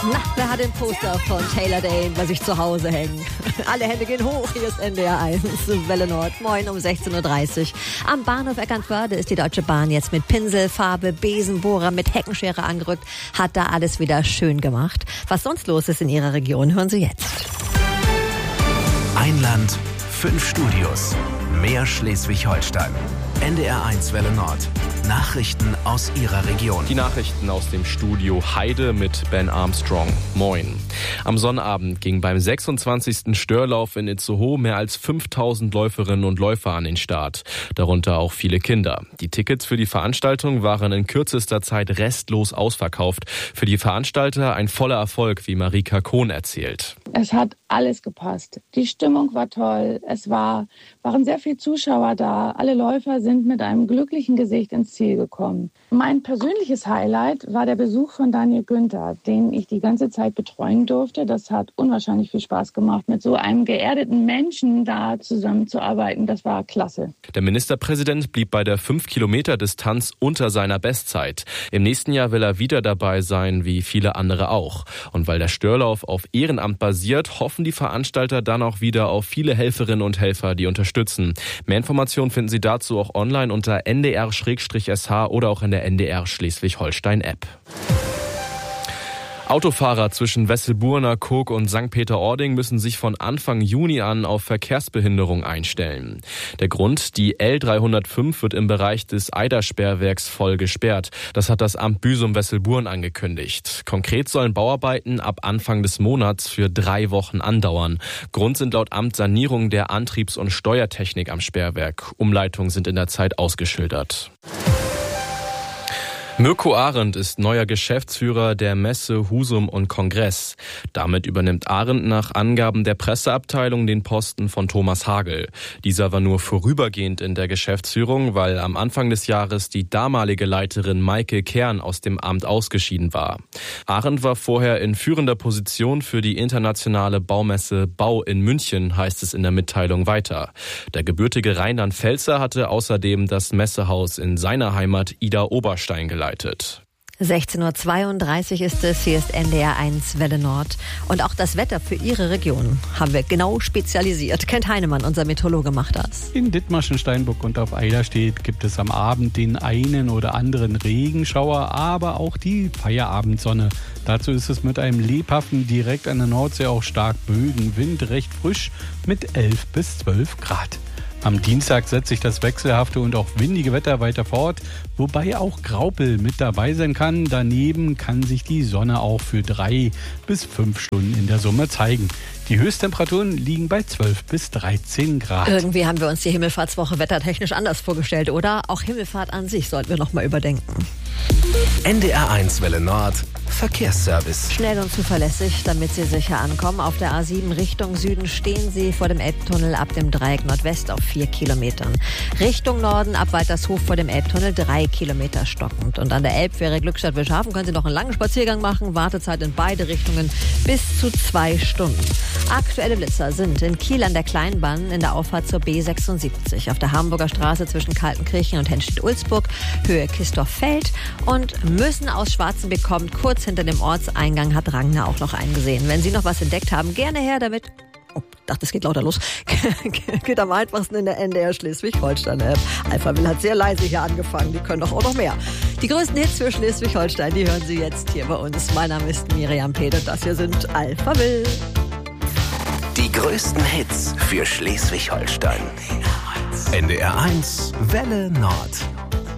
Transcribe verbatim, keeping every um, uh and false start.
Na, wer hat den Poster von Taylor Dane bei sich zu Hause hängen? Alle Hände gehen hoch, hier ist N D R eins, Welle Nord, moin um sechzehn Uhr dreißig. Am Bahnhof Eckernförde ist die Deutsche Bahn jetzt mit Pinsel, Farbe, Besenbohrer, mit Heckenschere angerückt, hat da alles wieder schön gemacht. Was sonst los ist in Ihrer Region, hören Sie jetzt. Ein Land, fünf Studios, mehr Schleswig-Holstein. N D R eins Welle Nord. Nachrichten aus Ihrer Region. Die Nachrichten aus dem Studio Heide mit Ben Armstrong. Moin. Am Sonnabend ging beim sechsundzwanzigsten Störlauf in Itzehoe mehr als fünftausend Läuferinnen und Läufer an den Start. Darunter auch viele Kinder. Die Tickets für die Veranstaltung waren in kürzester Zeit restlos ausverkauft. Für die Veranstalter ein voller Erfolg, wie Marika Kohn erzählt. Es hat alles gepasst. Die Stimmung war toll. Es war, waren sehr viele Zuschauer da. Alle Läufer sind mit einem glücklichen Gesicht ins Ziel gekommen. Mein persönliches Highlight war der Besuch von Daniel Günther, den ich die ganze Zeit betreuen durfte. Das hat unwahrscheinlich viel Spaß gemacht, mit so einem geerdeten Menschen da zusammenzuarbeiten. Das war klasse. Der Ministerpräsident blieb bei der fünf Kilometer Distanz unter seiner Bestzeit. Im nächsten Jahr will er wieder dabei sein, wie viele andere auch. Und weil der Störlauf auf Ehrenamt basiert, hoffen die Veranstalter dann auch wieder auf viele Helferinnen und Helfer, die unterstützen. Mehr Informationen finden Sie dazu auch online unter N D R S H oder auch in der N D R Schleswig-Holstein-App. Autofahrer zwischen Wesselburner, Kog und Sankt Peter-Ording müssen sich von Anfang Juni an auf Verkehrsbehinderung einstellen. Der Grund, die L dreihundertfünf wird im Bereich des Eidersperrwerks voll gesperrt. Das hat das Amt Büsum-Wesselburn angekündigt. Konkret sollen Bauarbeiten ab Anfang des Monats für drei Wochen andauern. Grund sind laut Amt Sanierung der Antriebs- und Steuertechnik am Sperrwerk. Umleitungen sind in der Zeit ausgeschildert. Mirko Arendt ist neuer Geschäftsführer der Messe Husum und Kongress. Damit übernimmt Arendt nach Angaben der Presseabteilung den Posten von Thomas Hagel. Dieser war nur vorübergehend in der Geschäftsführung, weil am Anfang des Jahres die damalige Leiterin Maike Kern aus dem Amt ausgeschieden war. Arendt war vorher in führender Position für die internationale Baumesse Bau in München, heißt es in der Mitteilung weiter. Der gebürtige Rheinland-Pfälzer hatte außerdem das Messehaus in seiner Heimat Idar-Oberstein geleitet. sechzehn Uhr zweiunddreißig ist es, hier ist N D R eins Welle Nord. Und auch das Wetter für Ihre Region haben wir genau spezialisiert. Kent Heinemann, unser Meteorologe, macht das. In Dithmarschen, Steinburg und auf Eiderstedt gibt es am Abend den einen oder anderen Regenschauer, aber auch die Feierabendsonne. Dazu ist es mit einem lebhaften, direkt an der Nordsee auch stark böigen Wind recht frisch mit elf bis zwölf Grad. Am Dienstag setzt sich das wechselhafte und auch windige Wetter weiter fort, wobei auch Graupel mit dabei sein kann. Daneben kann sich die Sonne auch für drei bis fünf Stunden in der Summe zeigen. Die Höchsttemperaturen liegen bei zwölf bis dreizehn Grad. Irgendwie haben wir uns die Himmelfahrtswoche wettertechnisch anders vorgestellt, oder? Auch Himmelfahrt an sich sollten wir noch mal überdenken. N D R eins Welle Nord. Verkehrsservice. Schnell und zuverlässig, damit Sie sicher ankommen. Auf der A sieben Richtung Süden stehen Sie vor dem Elbtunnel ab dem Dreieck Nordwest auf vier Kilometern. Richtung Norden ab Waltershof vor dem Elbtunnel drei Kilometer stockend. Und an der Elbfähre Glückstadt-Wilshaven können Sie noch einen langen Spaziergang machen. Wartezeit in beide Richtungen bis zu zwei Stunden. Aktuelle Blitzer sind in Kiel an der Kleinbahn in der Auffahrt zur B sechsundsiebzig, auf der Hamburger Straße zwischen Kaltenkirchen und Henstedt-Ulzburg, Höhe Kistorfeld, und Müssen aus Schwarzenbeek kommt kurz hinter dem Ortseingang, hat Rangner auch noch eingesehen. Wenn Sie noch was entdeckt haben, gerne her damit. Oh, ich dachte, es geht lauter los. Geht am einfachsten in der N D R Schleswig-Holstein-App. Alphaville hat sehr leise hier angefangen, die können doch auch noch mehr. Die größten Hits für Schleswig-Holstein, die hören Sie jetzt hier bei uns. Mein Name ist Miriam Pede und das hier sind Alphaville. Die größten Hits für Schleswig-Holstein. N D R eins Welle Nord.